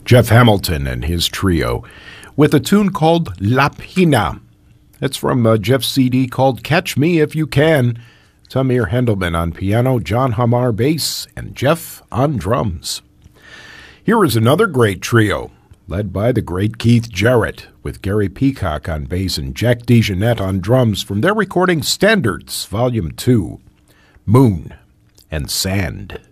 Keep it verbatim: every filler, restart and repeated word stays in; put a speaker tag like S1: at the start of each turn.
S1: Jeff Hamilton and his trio with a tune called La Pina. It's from uh, Jeff's C D called Catch Me If You Can. Tamir Hendelman on piano, John Hamar bass, and Jeff on drums. Here is another great trio, led by the great Keith Jarrett, with Gary Peacock on bass and Jack DeJohnette on drums from their recording Standards, Volume two, Moon and Sand.